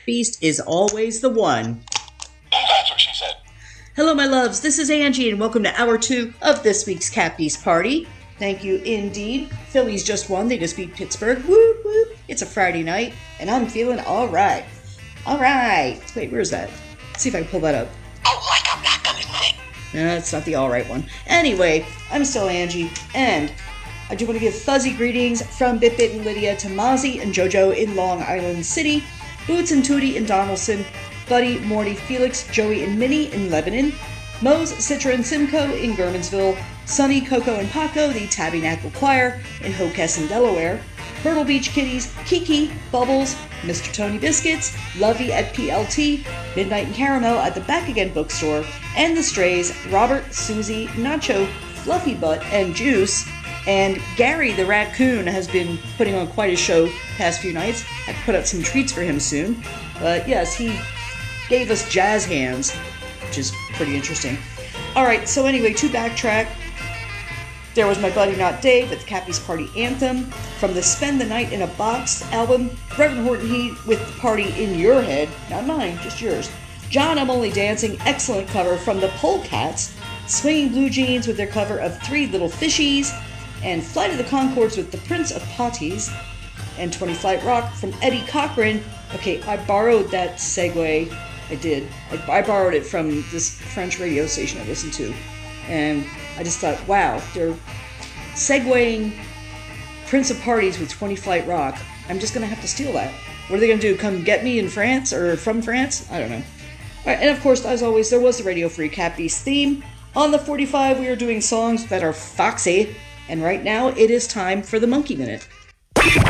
Beast is always the one. That's what she said. Hello, my loves. This is Angie, and welcome to Hour 2 of this week's Cat Beast Party. Thank you indeed. Phillies just won. They just beat Pittsburgh. Whoop, whoop. It's a Friday night, and I'm feeling all right. All right. Wait, where's that? Let's see if I can pull that up. Oh, like I'm not gonna sing. No, it's not the all right one. Anyway, I'm still Angie, and I do want to give fuzzy greetings from Bit and Lydia to Mozzie and JoJo in Long Island City, Boots and Tootie in Donaldson, Buddy, Morty, Felix, Joey, and Minnie in Lebanon, Mose, Citra, and Simcoe in Germansville, Sunny, Coco, and Paco, the Tabernacle Choir in Hockessin, Delaware, Myrtle Beach Kitties, Kiki, Bubbles, Mr. Tony Biscuits, Lovey at PLT, Midnight and Caramel at the Back Again Bookstore, and the Strays, Robert, Susie, Nacho, Fluffy Butt, and Juice. And Gary the raccoon has been putting on quite a show past few nights. I can put out some treats for him soon. But yes, he gave us jazz hands, which is pretty interesting. Alright, so anyway, to backtrack, there was my buddy Not Dave at the Cat Beast Party Anthem from the Spend the Night in a Box album. Reverend Horton Heat with the Party in Your Head, not mine, just yours. John I'm Only Dancing, excellent cover from the Polecats. Swinging Blue Jeans with their cover of Three Little Fishies. And Flight of the Conchords with the Prince of Potties. And 20 Flight Rock from Eddie Cochran. Okay, I borrowed that segue. I did. I borrowed it from this French radio station I listened to. And I just thought, wow, they're segueing Prince of Parties with 20 Flight Rock. I'm just going to have to steal that. What are they going to do? Come get me in France or from France? I don't know. All right, and of course, as always, there was the Radio Free Cat Beast theme. On the 45, we are doing songs that are foxy. And right now, it is time for the Monkey Minute.